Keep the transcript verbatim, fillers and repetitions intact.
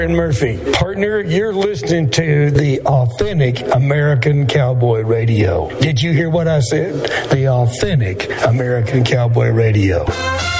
Murphy. Partner, you're listening to the Authentic American Cowboy Radio. Did you hear what I said? The Authentic American Cowboy Radio.